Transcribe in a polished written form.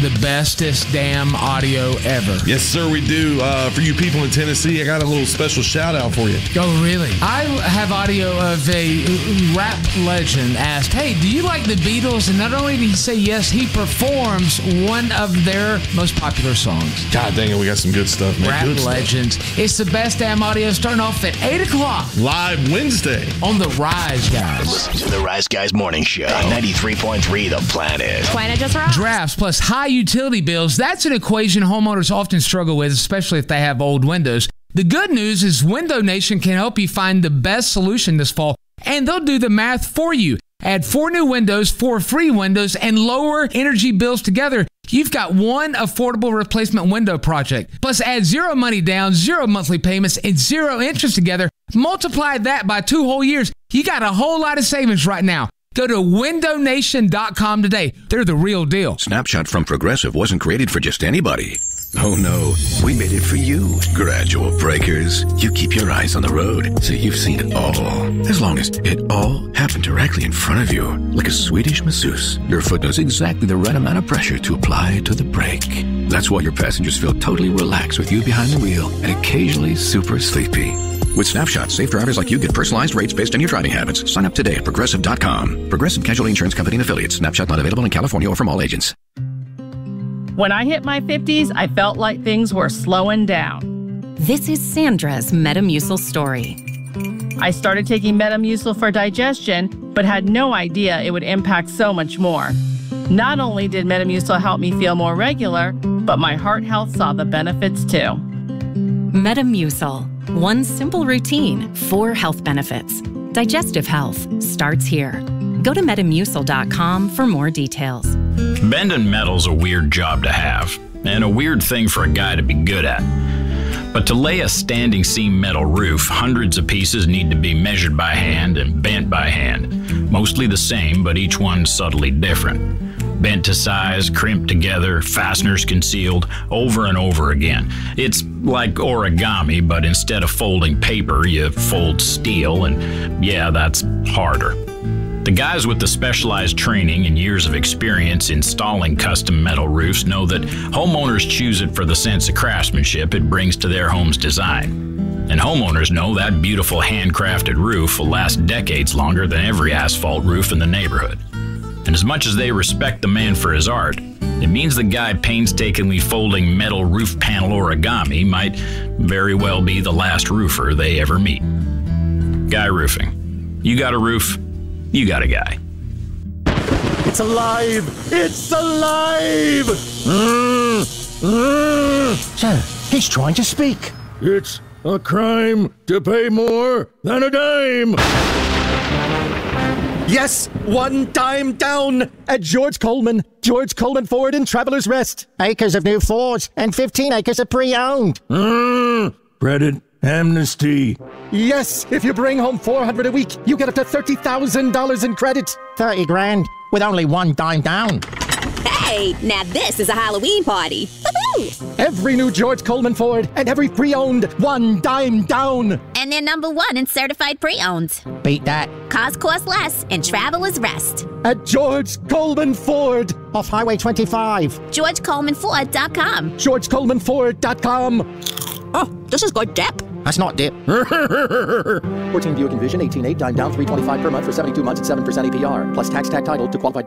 the bestest damn audio ever. Yes, sir, we do. For you people in Tennessee, I got a little special shout out for you. Oh, really? I have audio of a rap legend asked, hey, do you like the Beatles? And not only did he say yes, he performs one of their most popular songs. God dang it, we got some good stuff, man. Rap Good legends. Stuff. It's the best damn audio starting off at 8 o'clock. Live Wednesday. On the Rise Guys. Listen to the Rise Guys Morning Show on 93.3 The Planet. Planet just rocks. Drafts plus high utility bills. That's an equation homeowners often struggle with, especially if they have old windows. The good news is Window Nation can help you find the best solution this fall, and they'll do the math for you. Add 4 new windows, 4 free windows, and lower energy bills together. You've got one affordable replacement window project. Plus, add 0 money down, 0 monthly payments, and 0 interest together. Multiply that by 2 whole years. You got a whole lot of savings right now. Go to windownation.com today. They're the real deal. Snapshot from Progressive wasn't created for just anybody. Oh no, we made it for you. Gradual breakers. You keep your eyes on the road, so you've seen it all. As long as it all happened directly in front of you. Like a Swedish masseuse, your foot knows exactly the right amount of pressure to apply to the brake. That's why your passengers feel totally relaxed with you behind the wheel and occasionally super sleepy. With Snapshot, safe drivers like you get personalized rates based on your driving habits. Sign up today at Progressive.com. Progressive Casualty Insurance Company and Affiliates. Snapshot not available in California or from all agents. When I hit my 50s, I felt like things were slowing down. This is Sandra's Metamucil story. I started taking Metamucil for digestion, but had no idea it would impact so much more. Not only did Metamucil help me feel more regular, but my heart health saw the benefits too. Metamucil. One simple routine, 4 health benefits. Digestive health starts here. Go to Metamucil.com for more details. Bending metal's a weird job to have, and a weird thing for a guy to be good at. But to lay a standing seam metal roof, hundreds of pieces need to be measured by hand and bent by hand. Mostly the same, but each one subtly different. Bent to size, crimped together, fasteners concealed, over and over again. It's like origami, but instead of folding paper, you fold steel, and yeah, that's harder. The guys with the specialized training and years of experience installing custom metal roofs know that homeowners choose it for the sense of craftsmanship it brings to their home's design. And homeowners know that beautiful handcrafted roof will last decades longer than every asphalt roof in the neighborhood. And as much as they respect the man for his art, it means the guy painstakingly folding metal roof panel origami might very well be the last roofer they ever meet. Guy Roofing. You got a roof, you got a guy. It's alive! It's alive! Sir, he's trying to speak. It's a crime to pay more than a dime! Yes, 1 dime down at George Coleman Ford in Travelers Rest. Acres of new Fords and 15 acres of pre-owned. Credit amnesty. Yes, if you bring home $400 a week, you get up to $30,000 in credit. 30 grand with only 1 dime down. Hey, now this is a Halloween party. Woohoo! Every new George Coleman Ford and every pre-owned 1 dime down. And they're #1 in certified pre-owns. Beat that. Cars cost less and Travelers Rest. At George Coleman Ford off Highway 25. GeorgeColemanFord.com. GeorgeColemanFord.com. Oh, this is good dip. That's not dip. 14 Buick Envision, 18.8, dime down, $325 per month for 72 months at 7% APR. Plus tax tag title to qualified